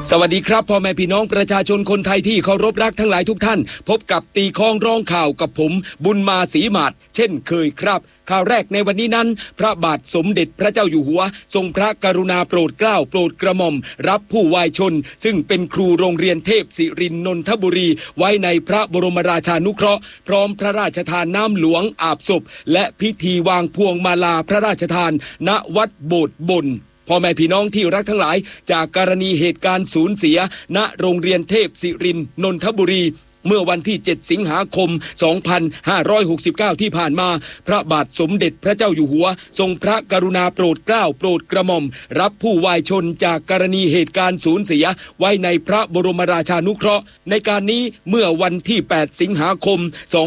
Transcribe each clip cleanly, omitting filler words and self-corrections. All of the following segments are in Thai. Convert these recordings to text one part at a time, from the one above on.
สวัสดีครับพ่อแม่พี่น้องประชาชนคนไทยที่เคารพรักทั้งหลายทุกท่านพบกับตีคล้องร้องข่าวกับผมบุญมาศรีหมาดเช่นเคยครับข่าวแรกในวันนี้นั้นพระบาทสมเด็จพระเจ้าอยู่หัวทรงพระกรุณาโปรดเกล้าโปรดกระหม่อมรับผู้วายชนซึ่งเป็นครูโรงเรียนเทพศิรินทร์นนทบุรีไว้ในพระบรมราชานุเคราะห์พร้อมพระราชทานน้ำหลวงอาบศพและพิธีวางพวงมาลาพระราชทานณวัดโบสถ์บนพ่อแม่พี่น้องที่รักทั้งหลายจากกรณีเหตุการณ์สูญเสียณโรงเรียนเทพศิรินทร์นนทบุรีเมื่อวันที่7สิงหาคม2569ที่ผ่านมาพระบาทสมเด็จพระเจ้าอยู่หัวทรงพระกรุณาโปรดเกล้าโปรดกระหม่อมรับผู้วายชนจากกรณีเหตุการณ์สูญเสียไว้ในพระบรมราชานุเคราะห์ในการนี้เมื่อวันที่8สิงหาคม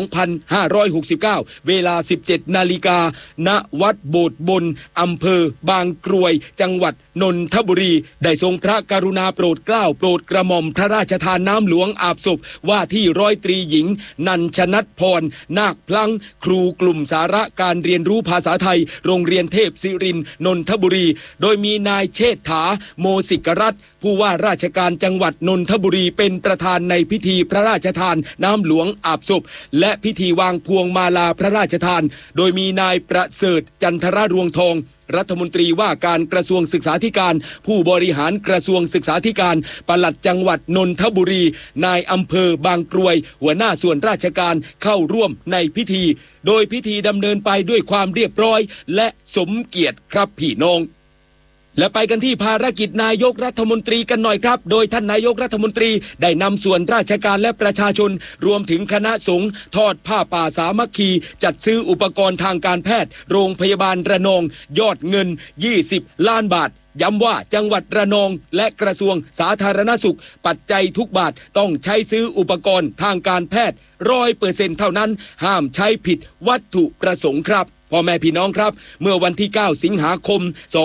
2569เวลา 17 นาฬิกาณวัดโบสถ์บนอำเภอบางกรวยจังหวัดนนทบุรีได้ทรงพระกรุณาโปรดเกล้าโปรดกระหม่อมพระราชทานน้ำหลวงอาบศพว่าที่ร้อยตรีหญิงนันชนัทพรนาคพลังครูกลุ่มสาระการเรียนรู้ภาษาไทยโรงเรียนเทพศิรินทร์นนทบุรีโดยมีนายเชษฐาโมสิกรัตน์ผู้ว่าราชการจังหวัดนนทบุรีเป็นประธานในพิธีพระราชทานน้ำหลวงอาบศพและพิธีวางพวงมาลาพระราชทานโดยมีนายประเสริฐจันทรรวงทองรัฐมนตรีว่าการกระทรวงศึกษาธิการผู้บริหารกระทรวงศึกษาธิการปลัดจังหวัดนนทบุรีนายอำเภอบางกรวยหัวหน้าส่วนราชการเข้าร่วมในพิธีโดยพิธีดำเนินไปด้วยความเรียบร้อยและสมเกียรติครับพี่น้องและไปกันที่ภารกิจนายกรัฐมนตรีกันหน่อยครับโดยท่านนายกรัฐมนตรีได้นำส่วนราชการและประชาชนรวมถึงคณะสงฆ์ทอดผ้าป่าสามัคคีจัดซื้ออุปกรณ์ทางการแพทย์โรงพยาบาลระนองยอดเงิน20 ล้านบาทย้ำว่าจังหวัดระนองและกระทรวงสาธารณสุขปัจจัยทุกบาทต้องใช้ซื้ออุปกรณ์ทางการแพทย์ 100% เท่านั้นห้ามใช้ผิดวัตถุประสงค์ครับพ่อแม่พี่น้องครับเมื่อวันที่9สิงหาคม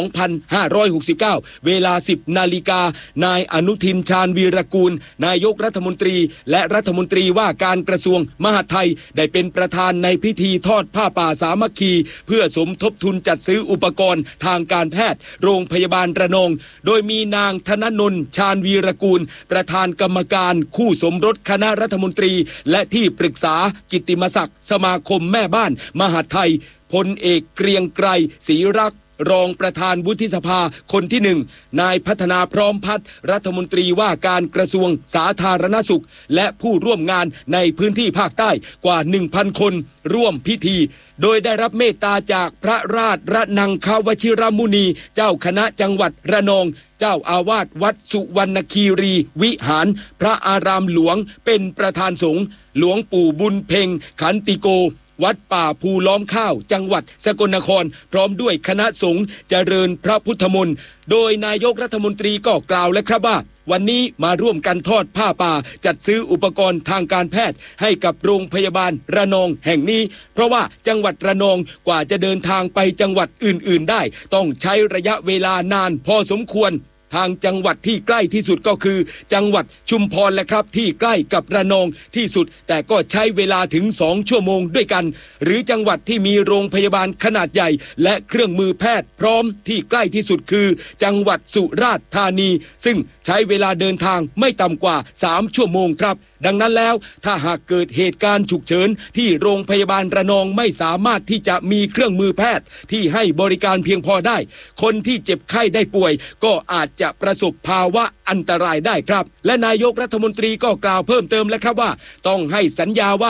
2569เวลา 10 นาฬิกานายอนุทินชาญวีรกูลนายกรัฐมนตรีและรัฐมนตรีว่าการกระทรวงมหาดไทยได้เป็นประธานในพิธีทอดผ้าป่าสามัคคีเพื่อสมทบทุนจัดซื้ออุปกรณ์ทางการแพทย์โรงพยาบาลระนองโดยมีนางธนนนท์ชาญวีรกูลประธานกรรมการคู่สมรสคณะรัฐมนตรีและที่ปรึกษากิตติมศักดิ์สมาคมแม่บ้านมหาดไทยพลเอกเกรียงไกรศรีรักษ์รองประธานวุฒิสภาคนที่1นายพัฒนาพร้อมพัฒน์รัฐมนตรีว่าการกระทรวงสาธารณสุขและผู้ร่วมงานในพื้นที่ภาคใต้กว่า 1,000 คนร่วมพิธีโดยได้รับเมตตาจากพระราชระนังคาวชิรมุนีเจ้าคณะจังหวัดระนองเจ้าอาวาสวัดสุวรรณคีรีวิหารพระอารามหลวงเป็นประธานสงฆ์หลวงปู่บุญเพ็งขันติโกวัดป่าภูล้อมข้าวจังหวัดสกลนครพร้อมด้วยคณะสงฆ์เจริญพระพุทธมนต์โดยนายกรัฐมนตรีก็กล่าวแล้วครับว่าวันนี้มาร่วมกันทอดผ้าป่าจัดซื้ออุปกรณ์ทางการแพทย์ให้กับโรงพยาบาลระนองแห่งนี้เพราะว่าจังหวัดระนองกว่าจะเดินทางไปจังหวัดอื่นๆได้ต้องใช้ระยะเวลานานพอสมควรทางจังหวัดที่ใกล้ที่สุดก็คือจังหวัดชุมพรแหละครับที่ใกล้กับระนองที่สุดแต่ก็ใช้เวลาถึง2 ชั่วโมงด้วยกันหรือจังหวัดที่มีโรงพยาบาลขนาดใหญ่และเครื่องมือแพทย์พร้อมที่ใกล้ที่สุดคือจังหวัดสุราษฎร์ธานีซึ่งใช้เวลาเดินทางไม่ต่ำกว่า3 ชั่วโมงครับดังนั้นแล้วถ้าหากเกิดเหตุการณ์ฉุกเฉินที่โรงพยาบาลระนองไม่สามารถที่จะมีเครื่องมือแพทย์ที่ให้บริการเพียงพอได้คนที่เจ็บไข้ได้ป่วยก็อาจจะประสบภาวะอันตรายได้ครับและนายกรัฐมนตรีก็กล่าวเพิ่มเติมแล้วครับว่าต้องให้สัญญาว่า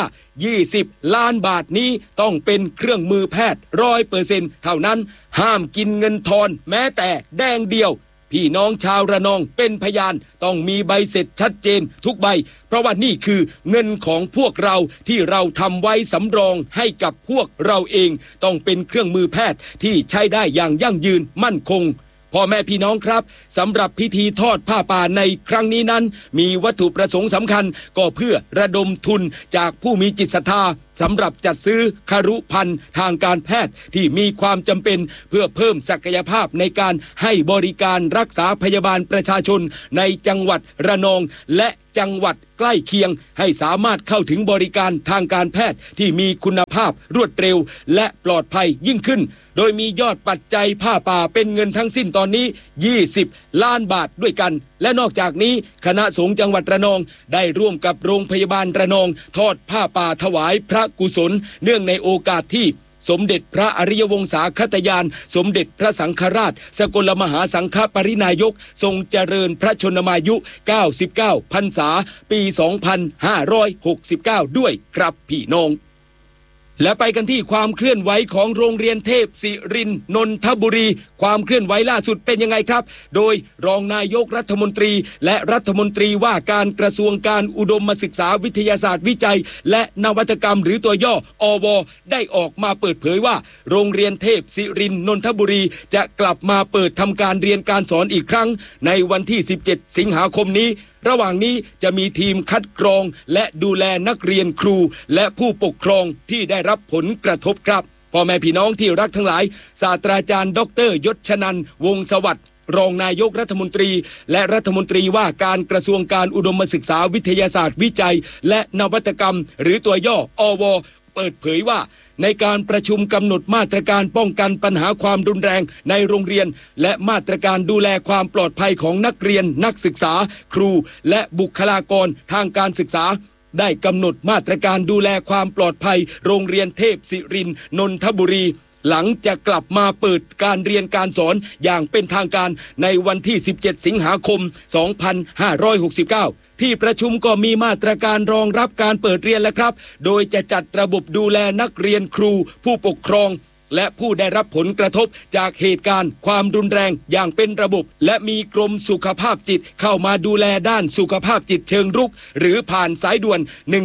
20 ล้านบาทนี้ต้องเป็นเครื่องมือแพทย์ 100% เท่านั้นห้ามกินเงินทอนแม้แต่แดงเดียวพี่น้องชาวระนองเป็นพยานต้องมีใบเสร็จชัดเจนทุกใบเพราะว่านี่คือเงินของพวกเราที่เราทำไว้สำรองให้กับพวกเราเองต้องเป็นเครื่องมือแพทย์ที่ใช้ได้อย่างยั่งยืนมั่นคงพ่อแม่พี่น้องครับสำหรับพิธีทอดผ้าป่าในครั้งนี้นั้นมีวัตถุประสงค์สำคัญก็เพื่อระดมทุนจากผู้มีจิตศรัทธาสำหรับจัดซื้อคฤภัณฑ์ทางการแพทย์ที่มีความจำเป็นเพื่อเพิ่มศักยภาพในการให้บริการรักษาพยาบาลประชาชนในจังหวัดระนองและจังหวัดใกล้เคียงให้สามารถเข้าถึงบริการทางการแพทย์ที่มีคุณภาพรวดเร็วและปลอดภัยยิ่งขึ้นโดยมียอดปัจจัยผ้าป่าเป็นเงินทั้งสิ้นตอนนี้20 ล้านบาทด้วยกันและนอกจากนี้คณะสงฆ์จังหวัดระนองได้ร่วมกับโรงพยาบาลระนองทอดผ้าป่าถวายพระกุศลเนื่องในโอกาสที่สมเด็จพระอริยวงศาคตยานสมเด็จพระสังฆราชสกลมหาสังฆปรินายกทรงเจริญพระชนมายุ99 พรรษาปี2569ด้วยครับพี่น้องและไปกันที่ความเคลื่อนไหวของโรงเรียนเทพศิรินทร์นนทบุรีความเคลื่อนไหวล่าสุดเป็นยังไงครับโดยรองนายกรัฐมนตรีและรัฐมนตรีว่าการกระทรวงการอุดมศึกษาวิทยาศาสตร์วิจัยและนวัตกรรมหรือตัวย่ออวได้ออกมาเปิดเผยว่าโรงเรียนเทพศิรินทร์นนทบุรีจะกลับมาเปิดทำการเรียนการสอนอีกครั้งในวันที่17 สิงหาคมนี้ระหว่างนี้จะมีทีมคัดกรองและดูแลนักเรียนครูและผู้ปกครองที่ได้รับผลกระทบครับพ่อแม่พี่น้องที่รักทั้งหลายศาสตราจารย์ดร.ยศชนันท์วงศ์สวัสดิ์รองนายกรัฐมนตรีและรัฐมนตรีว่าการกระทรวงการอุดมศึกษาวิทยาศาสตร์วิจัยและนวัตกรรมหรือตัวย่ออวเปิดเผยว่าในการประชุมกำหนดมาตรการป้องกันปัญหาความรุนแรงในโรงเรียนและมาตรการดูแลความปลอดภัยของนักเรียนนักศึกษาครูและบุคลากรทางการศึกษาได้กำหนดมาตรการดูแลความปลอดภัยโรงเรียนเทพศิรินทร์นนทบุรีหลังจะกลับมาเปิดการเรียนการสอนอย่างเป็นทางการในวันที่17 สิงหาคม 2569ที่ประชุมก็มีมาตรการรองรับการเปิดเรียนแล้วครับโดยจะจัดระบบดูแลนักเรียนครูผู้ปกครองและผู้ได้รับผลกระทบจากเหตุการณ์ความรุนแรงอย่างเป็นระบบและมีกรมสุขภาพจิตเข้ามาดูแลด้านสุขภาพจิตเชิงรุกหรือผ่านสายด่วน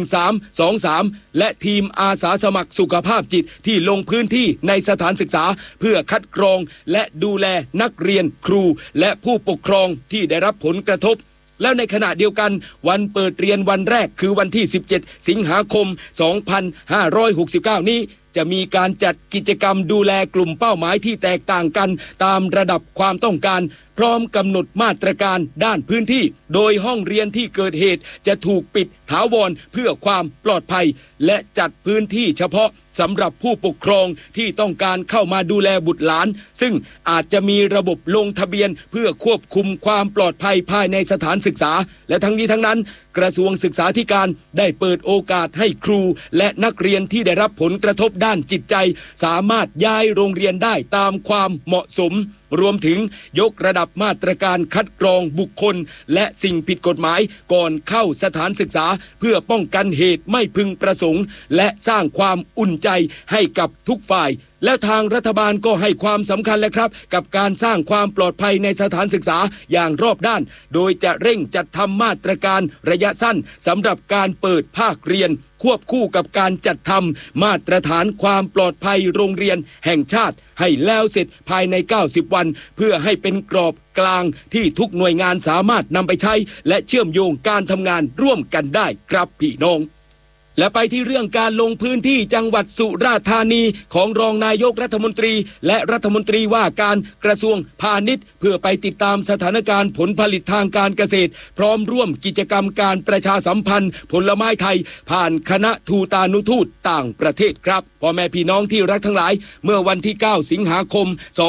1323และทีมอาสาสมัครสุขภาพจิตที่ลงพื้นที่ในสถานศึกษาเพื่อคัดกรองและดูแลนักเรียนครูและผู้ปกครองที่ได้รับผลกระทบแล้วในขณะเดียวกันวันเปิดเรียนวันแรกคือวันที่17 สิงหาคม 2569นี้จะมีการจัดกิจกรรมดูแลกลุ่มเป้าหมายที่แตกต่างกันตามระดับความต้องการพร้อมกำหนดมาตรการด้านพื้นที่โดยห้องเรียนที่เกิดเหตุจะถูกปิดถาวรเพื่อความปลอดภัยและจัดพื้นที่เฉพาะสำหรับผู้ปกครองที่ต้องการเข้ามาดูแลบุตรหลานซึ่งอาจจะมีระบบลงทะเบียนเพื่อควบคุมความปลอดภัยภายในสถานศึกษาและทั้งนี้ทั้งนั้นกระทรวงศึกษาธิการได้เปิดโอกาสให้ครูและนักเรียนที่ได้รับผลกระทบด้านจิตใจสามารถย้ายโรงเรียนได้ตามความเหมาะสมรวมถึงยกระดับมาตรการคัดกรองบุคคลและสิ่งผิดกฎหมายก่อนเข้าสถานศึกษาเพื่อป้องกันเหตุไม่พึงประสงค์และสร้างความอุ่นใจให้กับทุกฝ่ายแล้วทางรัฐบาลก็ให้ความสำคัญและครับกับการสร้างความปลอดภัยในสถานศึกษาอย่างรอบด้านโดยจะเร่งจัดทำมาตรการระยะสั้นสำหรับการเปิดภาคเรียนควบคู่กับการจัดทำมาตรฐานความปลอดภัยโรงเรียนแห่งชาติให้แล้วเสร็จภายใน90 วันเพื่อให้เป็นกรอบกลางที่ทุกหน่วยงานสามารถนำไปใช้และเชื่อมโยงการทำงานร่วมกันได้ครับพี่น้องและไปที่เรื่องการลงพื้นที่จังหวัดสุราษฎร์ธานีของรองนายกรัฐมนตรีและรัฐมนตรีว่าการกระทรวงพาณิชย์เพื่อไปติดตามสถานการณ์ผลผลิตทางการเกษตรพร้อมร่วมกิจกรรมการประชาสัมพันธ์ผลไม้ไทยผ่านคณะทูตานุทูตต่างประเทศครับพ่อแม่พี่น้องที่รักทั้งหลายเมื่อวันที่9 สิงหาคม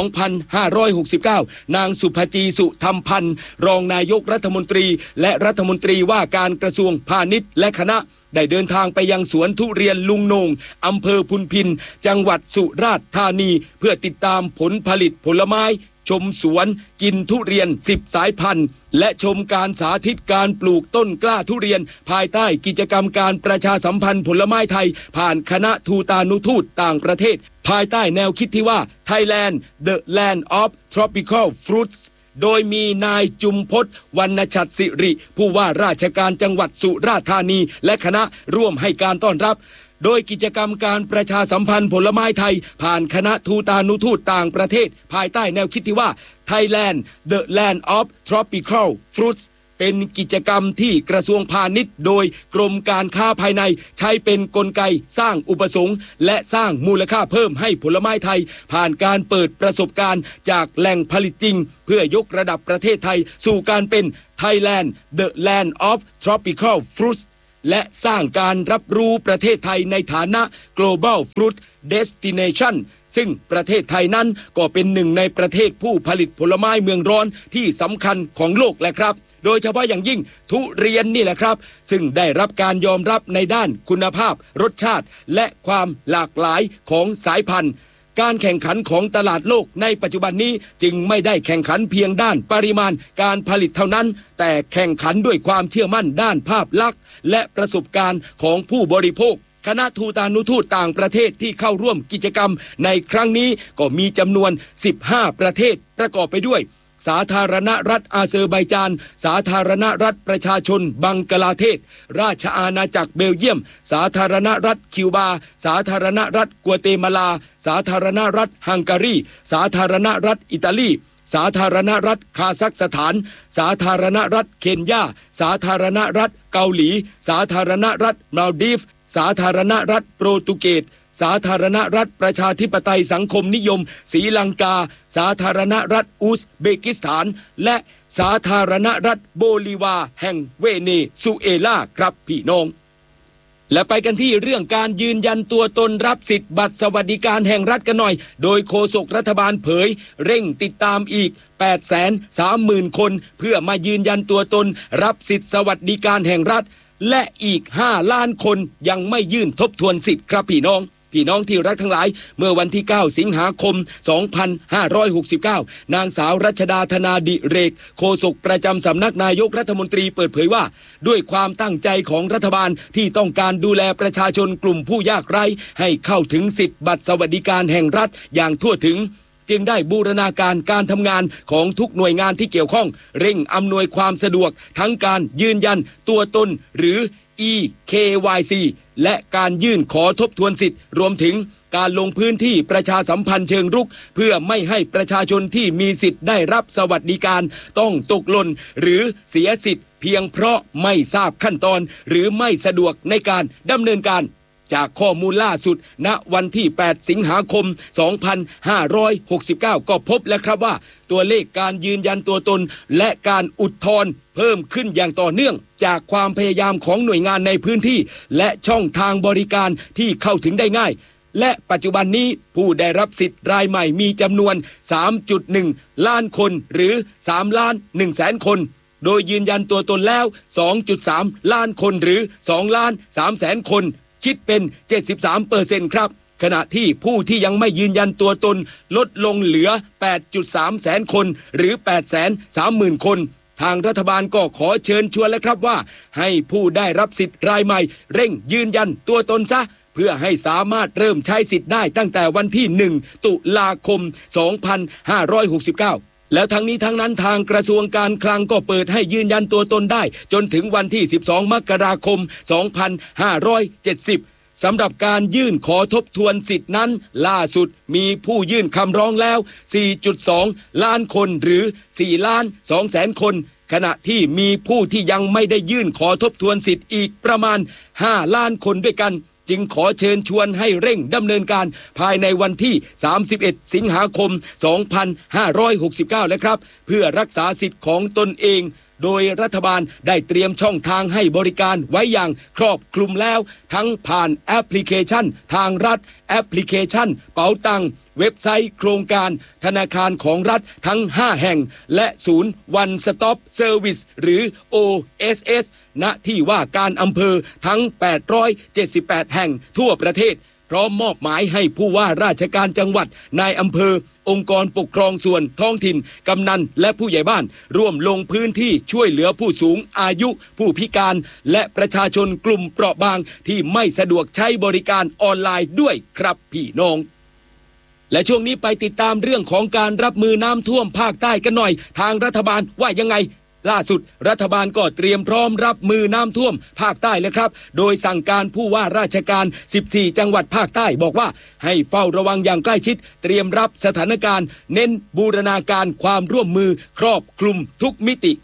2569นางสุภจีสุธรรมพันธ์รองนายกรัฐมนตรีและรัฐมนตรีว่าการกระทรวงพาณิชย์และคณะได้เดินทางไปยังสวนทุเรียนลุงโหน่งอำเภอพุนพินจังหวัดสุราษฎร์ธานีเพื่อติดตามผลผลิตผลไม้ชมสวนกินทุเรียน10 สายพันธุ์และชมการสาธิตการปลูกต้นกล้าทุเรียนภายใต้กิจกรรมการประชาสัมพันธ์ผลไม้ไทยผ่านคณะทูตานุทูตต่างประเทศภายใต้แนวคิดที่ว่า Thailand the Land of Tropical Fruitsโดยมีนายจุมพจน์วรรณชัดสิริผู้ว่าราชการจังหวัดสุราษฎร์ธานีและคณะร่วมให้การต้อนรับโดยกิจกรรมการประชาสัมพันธ์ผลไม้ไทยผ่านคณะทูตานุทูตต่างประเทศภายใต้แนวคิดที่ว่า Thailand the Land of Tropical Fruits เเป็นกิจกรรมที่กระทรวงพาณิชย์โดยกรมการค้าภายในใช้เป็นกลไกสร้างอุปสงค์และสร้างมูลค่าเพิ่มให้ผลไม้ไทยผ่านการเปิดประสบการณ์จากแหล่งผลิตจริงเพื่อยกระดับประเทศไทยสู่การเป็น Thailand the Land of Tropical Fruits และสร้างการรับรู้ประเทศไทยในฐานะ Global Fruit Destination ซึ่งประเทศไทยนั้นก็เป็นหนึ่งในประเทศผู้ผลิตผลไม้เมืองร้อนที่สำคัญของโลกแหละครับโดยเฉพาะอย่างยิ่งทุเรียนนี่แหละครับซึ่งได้รับการยอมรับในด้านคุณภาพรสชาติและความหลากหลายของสายพันธุ์การแข่งขันของตลาดโลกในปัจจุบันนี้จึงไม่ได้แข่งขันเพียงด้านปริมาณการผลิตเท่านั้นแต่แข่งขันด้วยความเชื่อมั่นด้านภาพลักษณ์และประสบการณ์ของผู้บริโภคคณะทูตานุทูตต่างประเทศที่เข้าร่วมกิจกรรมในครั้งนี้ก็มีจำนวน15ประเทศประกอบไปด้วยสาธารณรัฐอาเซอร์ไบจานสาธารณรัฐประชาชนบังกลาเทศราชอาณาจักรเบลเยียมสาธารณรัฐคิวบาสาธารณรัฐกัวเตมาลาสาธารณรัฐฮังการีสาธารณรัฐอิตาลีสาธารณรัฐคาซัคสถานสาธารณรัฐเคนยาสาธารณรัฐเกาหลีสาธารณรัฐมาลดีฟสาธารณรัฐโปรตุเกสสาธารณรัฐประชาธิปไตยสังคมนิยมศรีลังกาสาธารณรัฐอุซเบกิสถานและสาธารณรัฐโบลิวาแห่งเวเนซุเอลาครับพี่น้องและไปกันที่เรื่องการยืนยันตัวตนรับสิทธิ์บัตรสวัสดิการแห่งรัฐกันหน่อยโดยโฆษกรัฐบาลเผยเร่งติดตามอีก 830,000 คนเพื่อมายืนยันตัวตนรับสิทธิ์สวัสดิการแห่งรัฐและอีก5ล้านคนยังไม่ยื่นทบทวนสิทธิ์ครับพี่น้องที่รักทั้งหลายเมื่อวันที่9สิงหาคม2569นางสาวรัชดาธนาดิเรกโฆษกประจำสำนักนายกรัฐมนตรีเปิดเผยว่าด้วยความตั้งใจของรัฐบาลที่ต้องการดูแลประชาชนกลุ่มผู้ยากไร้ให้เข้าถึงสิทธิบัตรสวัสดิการแห่งรัฐอย่างทั่วถึงจึงได้บูรณาการการทำงานของทุกหน่วยงานที่เกี่ยวข้องเร่งอำนวยความสะดวกทั้งการยืนยันตัวตนหรือ eKYC และการยื่นขอทบทวนสิทธิ์รวมถึงการลงพื้นที่ประชาสัมพันธ์เชิงรุกเพื่อไม่ให้ประชาชนที่มีสิทธิ์ได้รับสวัสดิการต้องตกหล่นหรือเสียสิทธิ์เพียงเพราะไม่ทราบขั้นตอนหรือไม่สะดวกในการดำเนินการจากข้อมูลล่าสุดณวันที่8สิงหาคม2569ก็พบแล้วครับว่าตัวเลขการยืนยันตัวตนและการอุทธรณ์เพิ่มขึ้นอย่างต่อเนื่องจากความพยายามของหน่วยงานในพื้นที่และช่องทางบริการที่เข้าถึงได้ง่ายและปัจจุบันนี้ผู้ได้รับสิทธิ์รายใหม่มีจำนวน 3.1 ล้านคนหรือ3ล้าน1แสนคนโดยยืนยันตัวตนแล้ว 2.3 ล้านคนหรือ2ล้าน3แสนคนคิดเป็น 73% ครับขณะที่ผู้ที่ยังไม่ยืนยันตัวตนลดลงเหลือ 8.3 แสนคนหรือ 830,000 คนทางรัฐบาลก็ขอเชิญชวนแล้วครับว่าให้ผู้ได้รับสิทธิ์รายใหม่เร่งยืนยันตัวตนซะเพื่อให้สามารถเริ่มใช้สิทธิ์ได้ตั้งแต่วันที่1ตุลาคม2569แล้วทั้งนี้ทั้งนั้นทางกระทรวงการคลังก็เปิดให้ยืนยันตัวตนได้จนถึงวันที่12มกราคม2570สำหรับการยื่นขอทบทวนสิทธินั้นล่าสุดมีผู้ยื่นคำร้องแล้ว 4.2 ล้านคนหรือ4ล้าน2แสนคนขณะที่มีผู้ที่ยังไม่ได้ยื่นขอทบทวนสิทธิ์อีกประมาณ5ล้านคนด้วยกันจึงขอเชิญชวนให้เร่งดำเนินการภายในวันที่31สิงหาคม2569แล้วครับเพื่อรักษาสิทธิ์ของตนเองโดยรัฐบาลได้เตรียมช่องทางให้บริการไว้อย่างครอบคลุมแล้วทั้งผ่านแอปพลิเคชันทางรัฐแอปพลิเคชันเป๋าตังเว็บไซต์โครงการธนาคารของรัฐทั้ง5แห่งและศูนย์ One Stop Service หรือ OSS ณที่ว่าการอำเภอทั้ง878แห่งทั่วประเทศพร้อมมอบหมายให้ผู้ว่าราชการจังหวัดนายอำเภอองค์กรปกครองส่วนท้องถิ่นกำนันและผู้ใหญ่บ้านร่วมลงพื้นที่ช่วยเหลือผู้สูงอายุผู้พิการและประชาชนกลุ่มเปราะบางที่ไม่สะดวกใช้บริการออนไลน์ด้วยครับพี่น้องและช่วงนี้ไปติดตามเรื่องของการรับมือน้ำท่วมภาคใต้กันหน่อยทางรัฐบาลว่ายังไงล่าสุดรัฐบาลก็เตรียมพร้อมรับมือน้ำท่วมภาคใต้แล้วครับโดยสั่งการผู้ว่าราชการ14จังหวัดภาคใต้บอกว่าให้เฝ้าระวังอย่างใกล้ชิดเตรียมรับสถานการณ์เน้นบูรณาการความร่วมมือครอบคลุมทุกมิติครับ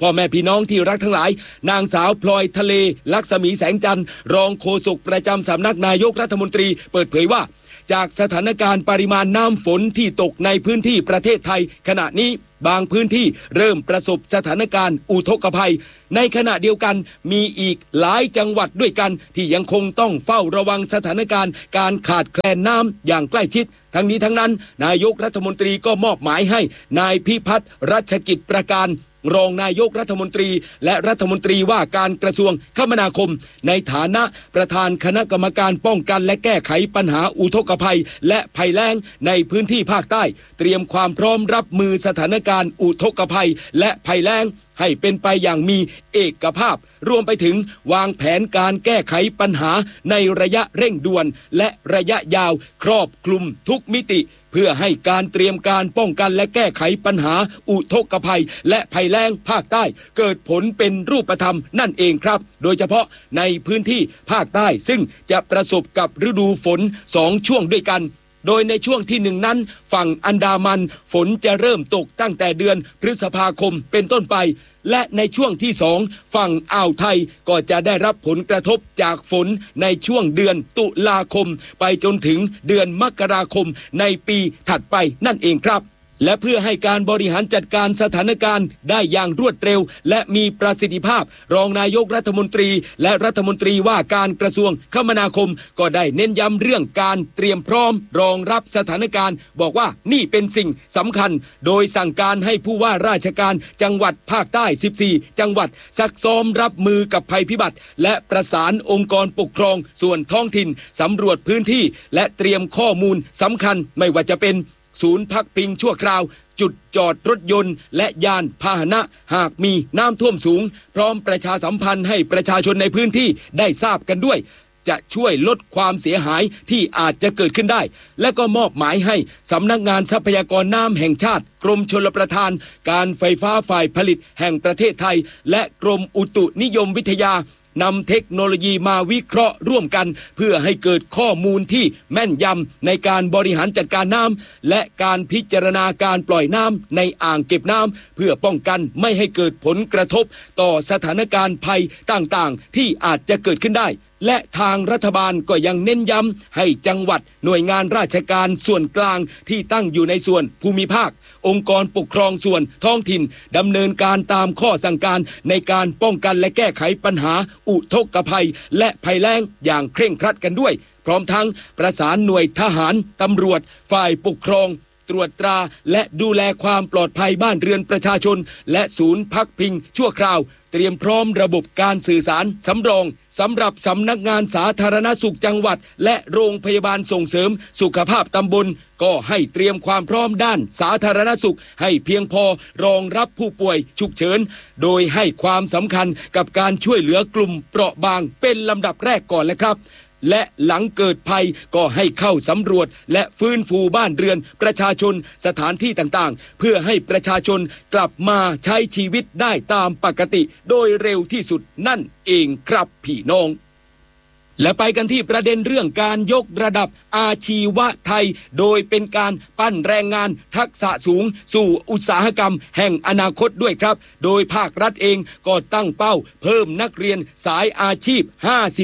พ่อแม่พี่น้องที่รักทั้งหลายนางสาวพลอยทะเลลักษมีแสงจันทร์รองโฆษกประจำสำนักนายกรัฐมนตรีเปิดเผยว่าจากสถานการณ์ปริมาณน้ำฝนที่ตกในพื้นที่ประเทศไทยขณะนี้บางพื้นที่เริ่มประสบสถานการณ์อุทกภัยในขณะเดียวกันมีอีกหลายจังหวัดด้วยกันที่ยังคงต้องเฝ้าระวังสถานการณ์การขาดแคลนน้ำอย่างใกล้ชิดทั้งนี้ทั้งนั้นนายกรัฐมนตรีก็มอบหมายให้นายพิพัฒน์รัชกิจประการรองนายกรัฐมนตรีและรัฐมนตรีว่าการกระทรวงคมนาคมในฐานะประธานคณะกรรมการป้องกันและแก้ไขปัญหาอุทกภัยและภัยแล้งในพื้นที่ภาคใต้เตรียมความพร้อมรับมือสถานการณ์อุทกภัยและภัยแล้งให้เป็นไปอย่างมีเอกภาพรวมไปถึงวางแผนการแก้ไขปัญหาในระยะเร่งด่วนและระยะยาวครอบคลุมทุกมิติเพื่อให้การเตรียมการป้องกันและแก้ไขปัญหาอุทกภัยและภัยแล้งภาคใต้เกิดผลเป็นรูปธรรมนั่นเองครับโดยเฉพาะในพื้นที่ภาคใต้ซึ่งจะประสบกับฤดูฝน2ช่วงด้วยกันโดยในช่วงที่1นั้นฝั่งอันดามันฝนจะเริ่มตกตั้งแต่เดือนพฤษภาคมเป็นต้นไปและในช่วงที่2ฝั่งอ่าวไทยก็จะได้รับผลกระทบจากฝนในช่วงเดือนตุลาคมไปจนถึงเดือนมกราคมในปีถัดไปนั่นเองครับและเพื่อให้การบริหารจัดการสถานการณ์ได้อย่างรวดเร็วและมีประสิทธิภาพรองนายกรัฐมนตรีและรัฐมนตรีว่าการกระทรวงคมนาคมก็ได้เน้นย้ำเรื่องการเตรียมพร้อมรองรับสถานการณ์บอกว่านี่เป็นสิ่งสำคัญโดยสั่งการให้ผู้ว่าราชการจังหวัดภาคใต้14จังหวัดซักซ้อมรับมือกับภัยพิบัติและประสานองค์กรปกครองส่วนท้องถิ่นสำรวจพื้นที่และเตรียมข้อมูลสำคัญไม่ว่าจะเป็นศูนย์พักพิงชั่วคราวจุดจอดรถยนต์และยานพาหนะหากมีน้ำท่วมสูงพร้อมประชาสัมพันธ์ให้ประชาชนในพื้นที่ได้ทราบกันด้วยจะช่วยลดความเสียหายที่อาจจะเกิดขึ้นได้และก็มอบหมายให้สำนักงานทรัพยากรน้ำแห่งชาติกรมชลประทานการไฟฟ้าฝ่ายผลิตแห่งประเทศไทยและกรมอุตุนิยมวิทยานำเทคโนโลยีมาวิเคราะห์ร่วมกันเพื่อให้เกิดข้อมูลที่แม่นยำในการบริหารจัดการน้ำและการพิจารณาการปล่อยน้ำในอ่างเก็บน้ำเพื่อป้องกันไม่ให้เกิดผลกระทบต่อสถานการณ์ภัยต่างๆที่อาจจะเกิดขึ้นได้และทางรัฐบาลก็ยังเน้นย้ำให้จังหวัดหน่วยงานราชการส่วนกลางที่ตั้งอยู่ในส่วนภูมิภาคองค์กรปกครองส่วนท้องถิ่นดำเนินการตามข้อสั่งการในการป้องกันและแก้ไขปัญหาอุทกภัยและภัยแล้งอย่างเคร่งครัดกันด้วยพร้อมทั้งประสานหน่วยทหารตำรวจฝ่ายปกครองตรวจตราและดูแลความปลอดภัยบ้านเรือนประชาชนและศูนย์พักพิงชั่วคราวเตรียมพร้อมระบบการสื่อสารสำรองสำหรับสำนักงานสาธารณสุขจังหวัดและโรงพยาบาลส่งเสริมสุขภาพตำบลก็ให้เตรียมความพร้อมด้านสาธารณสุขให้เพียงพอรองรับผู้ป่วยฉุกเฉินโดยให้ความสำคัญกับการช่วยเหลือกลุ่มเปราะบางเป็นลำดับแรกก่อนเลยครับและหลังเกิดภัยก็ให้เข้าสำรวจและฟื้นฟูบ้านเรือนประชาชนสถานที่ต่างๆเพื่อให้ประชาชนกลับมาใช้ชีวิตได้ตามปกติโดยเร็วที่สุดนั่นเองครับพี่น้องและไปกันที่ประเด็นเรื่องการยกระดับอาชีวะไทยโดยเป็นการปั้นแรงงานทักษะสูงสู่อุตสาหกรรมแห่งอนาคตด้วยครับโดยภาครัฐเองก็ตั้งเป้าเพิ่มนักเรียนสายอาชีพ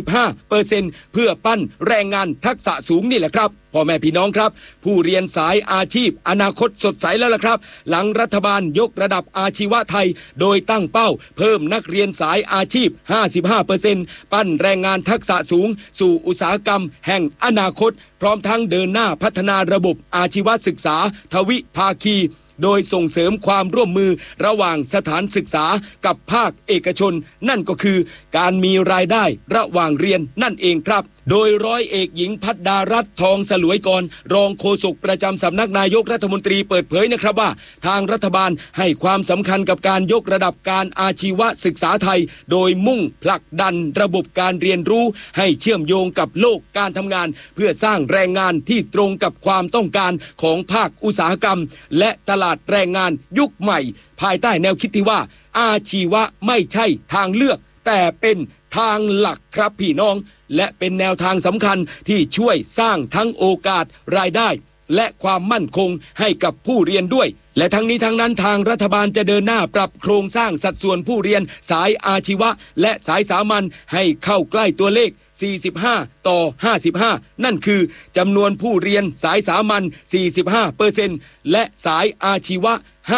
55% เพื่อปั้นแรงงานทักษะสูงนี่แหละครับพ่อแม่พี่น้องครับผู้เรียนสายอาชีพอนาคตสดใสแล้วล่ะครับหลังรัฐบาลยกระดับอาชีวะไทยโดยตั้งเป้าเพิ่มนักเรียนสายอาชีพ 55% ปั้นแรงงานทักษะสูงสู่อุตสาหกรรมแห่งอนาคตพร้อมทั้งเดินหน้าพัฒนาระบบอาชีวศึกษาทวิภาคีโดยส่งเสริมความร่วมมือระหว่างสถานศึกษากับภาคเอกชนนั่นก็คือการมีรายได้ระหว่างเรียนนั่นเองครับโดยร้อยเอกหญิงภัทรดารัตน์ทองสลวยกรรองโฆษกประจำสำนักนายกรัฐมนตรีเปิดเผยนะครับว่าทางรัฐบาลให้ความสำคัญกับการยกระดับการอาชีวศึกษาไทยโดยมุ่งผลักดันระบบการเรียนรู้ให้เชื่อมโยงกับโลกการทำงานเพื่อสร้างแรงงานที่ตรงกับความต้องการของภาคอุตสาหกรรมและตลาดแรงงานยุคใหม่ภายใต้แนวคิดที่ว่าอาชีวะไม่ใช่ทางเลือกแต่เป็นทางหลักครับพี่น้องและเป็นแนวทางสำคัญที่ช่วยสร้างทั้งโอกาสรายได้และความมั่นคงให้กับผู้เรียนด้วยและทั้งนี้ทั้งนั้นทางรัฐบาลจะเดินหน้าปรับโครงสร้างสัดส่วนผู้เรียนสายอาชีวะและสายสามัญให้เข้าใกล้ตัวเลข45 ต่อ 55นั่นคือจำนวนผู้เรียนสายสามัญ 45% และสายอาชีวะ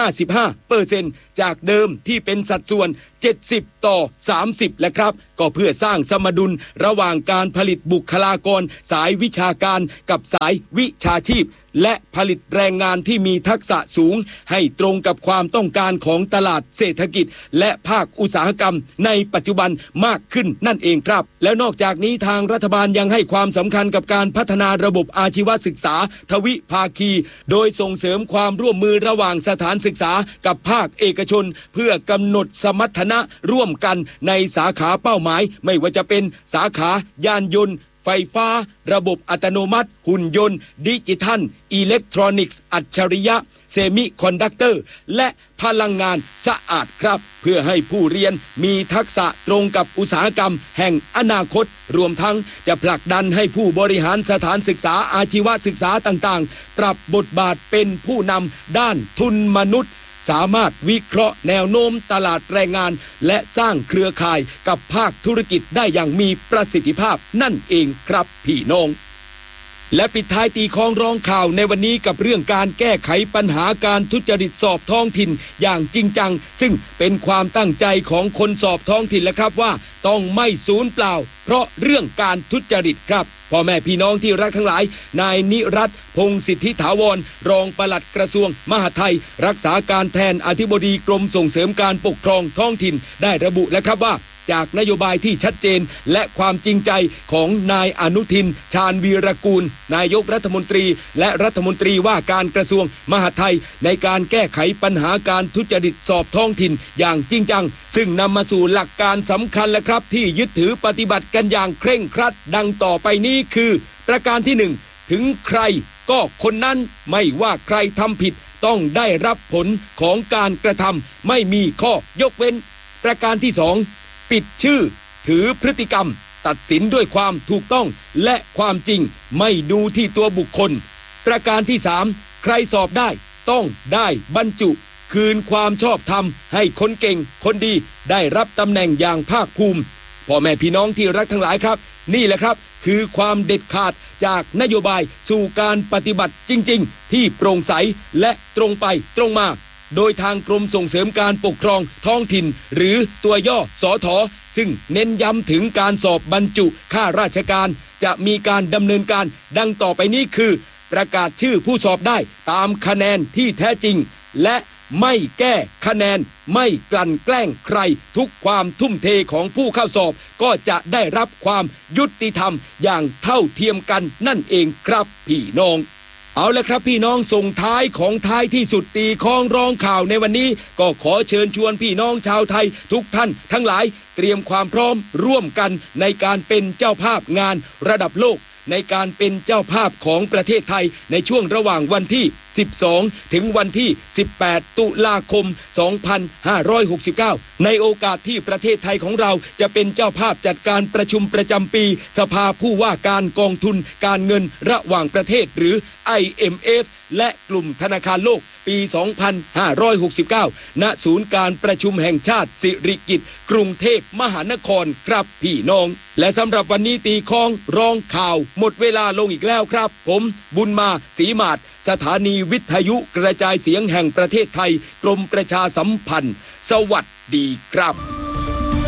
55% จากเดิมที่เป็นสัดส่วน 70 ต่อ 30และครับก็เพื่อสร้างสมดุลระหว่างการผลิตบุคลากรสายวิชาการกับสายวิชาชีพและผลิตแรงงานที่มีทักษะสูงให้ตรงกับความต้องการของตลาดเศรษฐกิจและภาคอุตสาหกรรมในปัจจุบันมากขึ้นนั่นเองครับแล้วนอกจากนี้ทางรัฐบาลยังให้ความสำคัญกับการพัฒนาระบบอาชีวศึกษาทวิภาคีโดยส่งเสริมความร่วมมือระหว่างสถานศึกษากับภาคเอกชนเพื่อกำหนดสมรรถนะร่วมกันในสาขาเป้าหมายไม่ว่าจะเป็นสาขายานยนต์ไฟฟ้าระบบอัตโนมัติหุ่นยนต์ดิจิทัลอิเล็กทรอนิกส์อัจฉริยะเซมิคอนดักเตอร์และพลังงานสะอาดครับเพื่อให้ผู้เรียนมีทักษะตรงกับอุตสาหกรรมแห่งอนาคตรวมทั้งจะผลักดันให้ผู้บริหารสถานศึกษาอาชีวศึกษาต่างๆปรับบทบาทเป็นผู้นำด้านทุนมนุษย์สามารถวิเคราะห์แนวโน้มตลาดแรงงานและสร้างเครือข่ายกับภาคธุรกิจได้อย่างมีประสิทธิภาพนั่นเองครับพี่น้องและปิดท้ายตีคล้องร้องข่าวในวันนี้กับเรื่องการแก้ไขปัญหาการทุจริตสอบท้องถิ่นอย่างจริงจังซึ่งเป็นความตั้งใจของคนสอบท้องถิ่นและครับว่าต้องไม่สูญเปล่าเพราะเรื่องการทุจริตครับพ่อแม่พี่น้องที่รักทั้งหลายนายนิรัตน์พงษ์สิทธิถาวรรองปลัดกระทรวงมหาดไทยรักษาการแทนอธิบดีกรมส่งเสริมการปกครองท้องถิ่นได้ระบุแล้วครับว่าจากนโยบายที่ชัดเจนและความจริงใจของนายอนุทินชาญวีรกูลนายกรัฐมนตรีและรัฐมนตรีว่าการกระทรวงมหาดไทยในการแก้ไขปัญหาการทุจริตสอบท้องถิ่นอย่างจริงจังซึ่งนำมาสู่หลักการสำคัญและครับที่ยึดถือปฏิบัติกันอย่างเคร่งครัดดังต่อไปนี้คือประการที่1ถึงใครก็คนนั้นไม่ว่าใครทำผิดต้องได้รับผลของการกระทำไม่มีข้อยกเว้นประการที่2ปิดชื่อถือพฤติกรรมตัดสินด้วยความถูกต้องและความจริงไม่ดูที่ตัวบุคคลประการที่3ใครสอบได้ต้องได้บรรจุคืนความชอบธรรมให้คนเก่งคนดีได้รับตำแหน่งอย่างภาคภูมิพ่อแม่พี่น้องที่รักทั้งหลายครับนี่แหละครับคือความเด็ดขาดจากนโยบายสู่การปฏิบัติจริงๆที่โปร่งใสและตรงไปตรงมาโดยทางกรมส่งเสริมการปกครองท้องถิ่นหรือตัวย่อสทซึ่งเน้นย้ำถึงการสอบบรรจุข้าราชการจะมีการดำเนินการดังต่อไปนี้คือประกาศชื่อผู้สอบได้ตามคะแนนที่แท้จริงและไม่แก้คะแนนไม่กลั่นแกล้งใครทุกความทุ่มเทของผู้เข้าสอบก็จะได้รับความยุติธรรมอย่างเท่าเทียมกันนั่นเองครับพี่น้องเอาละครับพี่น้องส่งท้ายของท้ายที่สุดตีคล้องร้องข่าวในวันนี้ก็ขอเชิญชวนพี่น้องชาวไทยทุกท่านทั้งหลายเตรียมความพร้อมร่วมกันในการเป็นเจ้าภาพงานระดับโลกในการเป็นเจ้าภาพของประเทศไทยในช่วงระหว่างวันที่12ถึงวันที่18ตุลาคม2569ในโอกาสที่ประเทศไทยของเราจะเป็นเจ้าภาพจัดการประชุมประจำปีสภาผู้ว่าการกองทุนการเงินระหว่างประเทศหรือ IMF และกลุ่มธนาคารโลกปี 2569 ณ ศูนย์การประชุมแห่งชาติสิริกิติ์กรุงเทพมหานครครับพี่น้องและสำหรับวันนี้ตีคล้องร้องข่าวหมดเวลาลงอีกแล้วครับผมบุญมาศรีมาศสถานีวิทยุกระจายเสียงแห่งประเทศไทยกรมประชาสัมพันธ์สวัสดีครับ